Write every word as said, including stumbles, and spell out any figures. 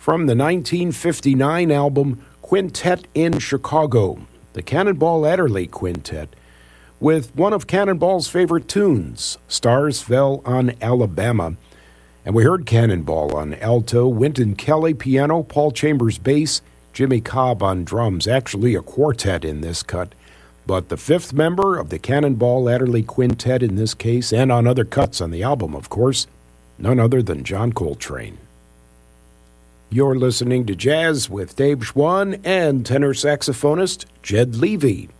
from the nineteen fifty-nine album Quintet in Chicago, the Cannonball Adderley Quintet, with one of Cannonball's favorite tunes, Stars Fell on Alabama. And we heard Cannonball on alto, Wynton Kelly piano, Paul Chambers bass, Jimmy Cobb on drums. Actually a quartet in this cut, but the fifth member of the Cannonball Adderley Quintet in this case, and on other cuts on the album, of course, none other than John Coltrane. You're listening to Jazz with Dave Schwann and tenor saxophonist Jed Levy.